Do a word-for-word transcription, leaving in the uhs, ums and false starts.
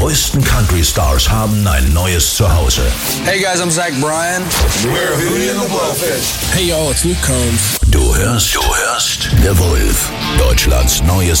größten Country-Stars haben ein neues Zuhause. Hey guys, I'm Zach Bryan. We're Hootie and the Blowfish. Hey y'all, it's Luke Combs. Du hörst, du hörst The Wolf, Deutschlands neues